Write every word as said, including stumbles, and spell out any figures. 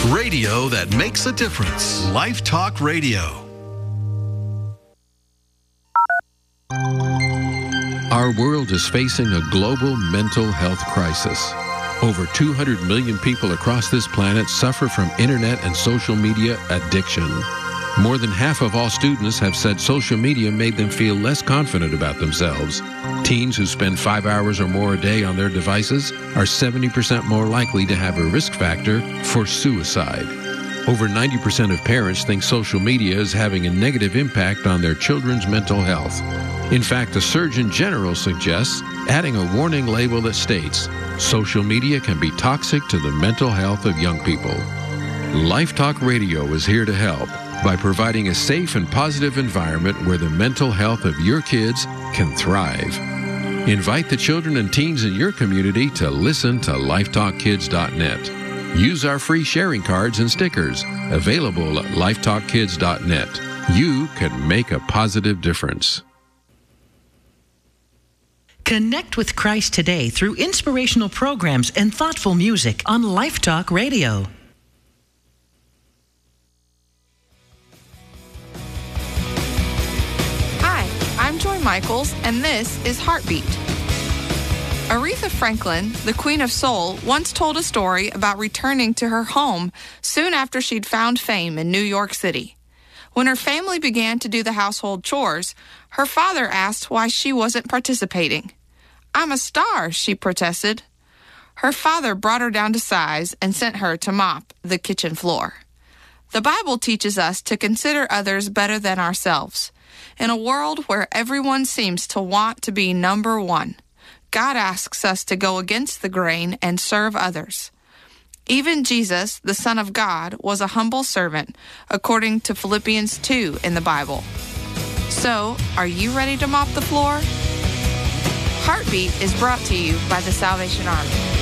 Radio that makes a difference. Life Talk Radio. Our world is facing a global mental health crisis. Over two hundred million people across this planet suffer from internet and social media addiction. More than half of all students have said social media made them feel less confident about themselves. Teens who spend five hours or more a day on their devices are seventy percent more likely to have a risk factor for suicide. Over ninety percent of parents think social media is having a negative impact on their children's mental health. In fact, the Surgeon General suggests adding a warning label that states, social media can be toxic to the mental health of young people. Life Talk Radio is here to help by providing a safe and positive environment where the mental health of your kids can thrive. Invite the children and teens in your community to listen to life talk kids dot net. Use our free sharing cards and stickers available at life talk kids dot net. You can make a positive difference. Connect with Christ today through inspirational programs and thoughtful music on Life Talk Radio. Hi, I'm Joy Michaels, and this is Heartbeat. Aretha Franklin, the Queen of Soul, once told a story about returning to her home soon after she'd found fame in New York City. When her family began to do the household chores, her father asked why she wasn't participating. "I'm a star," she protested. Her father brought her down to size and sent her to mop the kitchen floor. The Bible teaches us to consider others better than ourselves. In a world where everyone seems to want to be number one, God asks us to go against the grain and serve others. Even Jesus, the Son of God, was a humble servant, according to Philippians two in the Bible. So, are you ready to mop the floor? Heartbeat is brought to you by the Salvation Army.